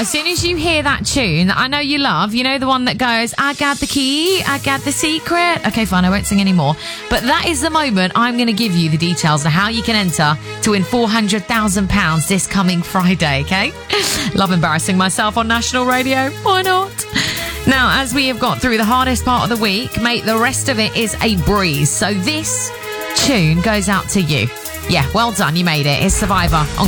as soon as you hear that tune that I know you love, you know, the one that goes, I got the key, I got the secret. Okay, fine, I won't sing anymore. But that is the moment I'm going to give you the details of how you can enter to win £400,000 this coming Friday, okay? Love embarrassing myself on national radio. Why not? Now, as we have got through the hardest part of the week, mate, the rest of it is a breeze. So this tune goes out to you. Yeah, well done, you made it. It's Survivor on